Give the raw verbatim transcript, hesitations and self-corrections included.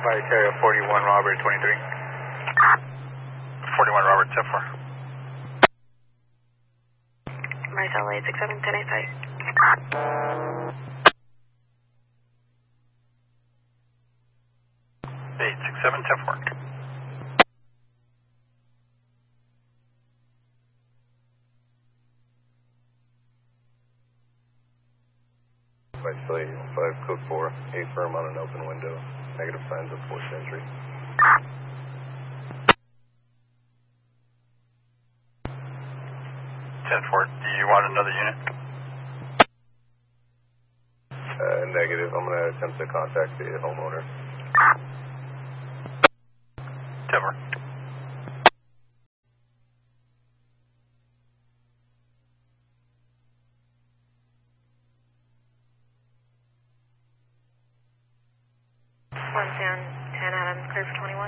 Visario forty-one, Robert twenty-three. forty-one, Robert, ten four. Marcel eight six seven, ten eight five. eight six seven, ten four. Visario five, code four, A firm on an open window. Negative signs of forced entry. ten four, do you want another unit? Uh, negative. I'm going to attempt to contact the homeowner. ten four. One sound, ten Adams, clear for twenty-one.